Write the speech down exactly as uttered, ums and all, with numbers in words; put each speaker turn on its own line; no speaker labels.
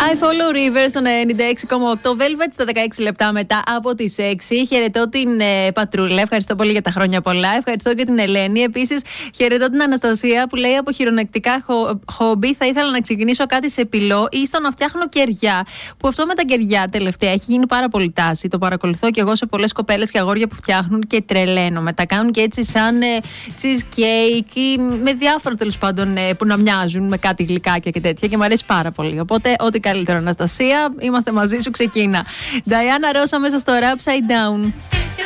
I Follow Rivers στον ενενήντα έξι κόμμα οκτώ. Velvet στα δεκαέξι λεπτά μετά από τις έξι. Χαιρετώ την ε, Πατρούλα. Ευχαριστώ πολύ για τα χρόνια πολλά. Ευχαριστώ και την Ελένη. Επίσης, χαιρετώ την Αναστασία που λέει: από χειρονακτικά χο, χόμπι θα ήθελα να ξεκινήσω κάτι σε πυλό ή στο να φτιάχνω κεριά. Που αυτό με τα κεριά τελευταία έχει γίνει πάρα πολύ τάση. Το παρακολουθώ και εγώ σε πολλές κοπέλες και αγόρια που φτιάχνουν και τρελαίνομαι. Τα κάνουν και έτσι σαν ε, cheesecake ή με διάφορα τέλος πάντων ε, που να μοιάζουν με κάτι γλυκάκια και τέτοια. Και μου αρέσει πάρα πολύ. Οπότε, ό,τι καλύτερο, Αναστασία. Είμαστε μαζί σου, ξεκίνα. Diana Rosa μέσα στο Upside Down.